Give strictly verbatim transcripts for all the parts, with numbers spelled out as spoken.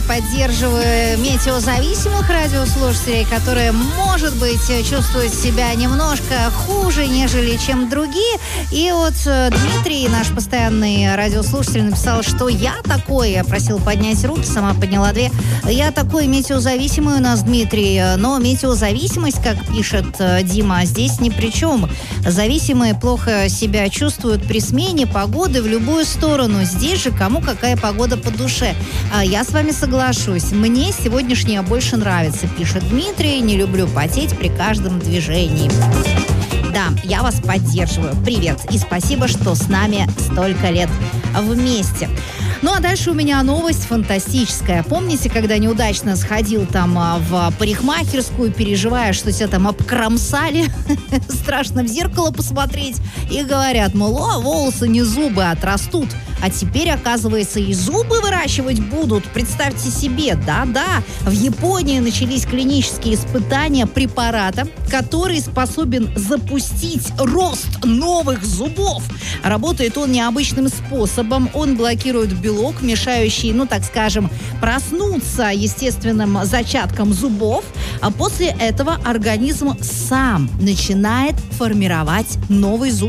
поддерживаю метеозависимых радиослушателей, которые, может быть, чувствуют себя немножко хуже, нежели чем другие. И вот Дмитрий, наш постоянный радиослушатель, написал, что я такой, я просил поднять руки, сама подняла две. Я такой метеозависимый у нас, Дмитрий, но метеозависимость, как пишет Дима, здесь ни при чем. Зависимые плохо себя чувствуют при смене погоды в любую сторону. Здесь же кому какая погода по душе. Я с вами соглашусь. Мне сегодняшняя больше нравится, пишет Дмитрий. Не люблю потеть при каждом движении. Да, я вас поддерживаю. Привет. И спасибо, что с нами столько лет вместе. Ну, а дальше у меня новость фантастическая. Помните, когда неудачно сходил там в парикмахерскую, переживая, что тебя там обкромсали? Страшно в зеркало посмотреть. И говорят, мол, о, волосы не зубы отрастут. А теперь, оказывается, и зубы выращивать будут. Представьте себе, да-да, в Японии начались клинические испытания препарата, который способен запустить рост новых зубов. Работает он необычным способом. Он блокирует белок, мешающий, ну, так скажем, проснуться естественным зачаткам зубов. А после этого организм сам начинает формировать новый зуб.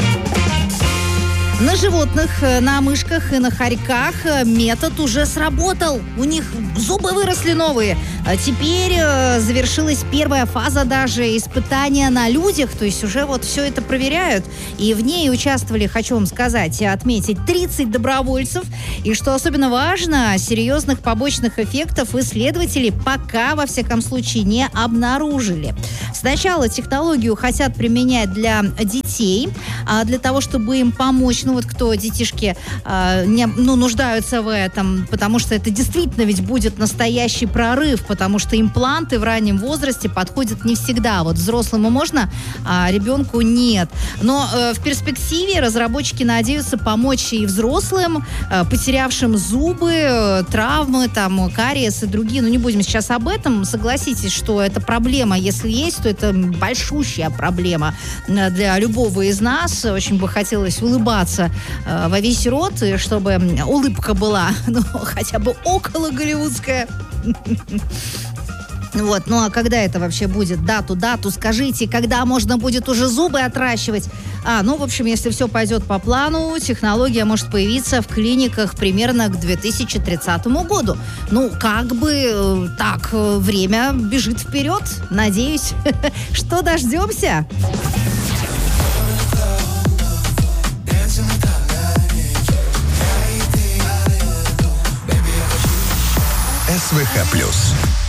На животных, на мышках и на хорьках метод уже сработал. У них зубы выросли новые. А теперь э, завершилась первая фаза даже испытания на людях. То есть уже вот все это проверяют. И в ней участвовали, хочу вам сказать, отметить тридцать добровольцев. И что особенно важно, серьезных побочных эффектов исследователи пока, во всяком случае, не обнаружили. Сначала технологию хотят применять для детей, а для того, чтобы им помочь. Ну вот кто детишки э, не, ну, нуждаются в этом, потому что это действительно ведь будет настоящий прорыв, потому что импланты в раннем возрасте подходят не всегда. Вот взрослому можно, а ребенку нет. Но э, в перспективе разработчики надеются помочь и взрослым, э, потерявшим зубы, э, травмы, там, кариес и другие. Но не будем сейчас об этом. Согласитесь, что это проблема. Если есть, то это большущая проблема для любого из нас. Очень бы хотелось улыбаться во весь рот, чтобы улыбка была, ну, хотя бы около голливудская. Вот, ну а когда это вообще будет? Дату, дату, скажите, когда можно будет уже зубы отращивать? А, ну, в общем, если все пойдет по плану, технология может появиться в клиниках примерно к две тысячи тридцатому году. Ну, как бы так, время бежит вперед. Надеюсь, что дождемся. СВХ плюс.